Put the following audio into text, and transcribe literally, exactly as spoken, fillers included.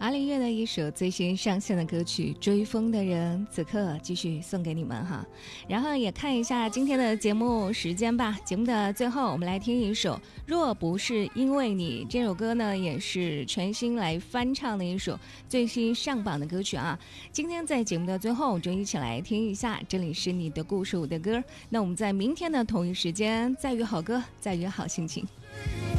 阿林月的一首最新上线的歌曲《追风的人》，此刻继续送给你们哈。然后也看一下今天的节目时间吧。节目的最后，我们来听一首《若不是因为你》，这首歌呢也是全新来翻唱的一首最新上榜的歌曲啊。今天在节目的最后，就一起来听一下。这里是你的故事，我的歌。那我们在明天的同一时间再约好歌，再约好心情。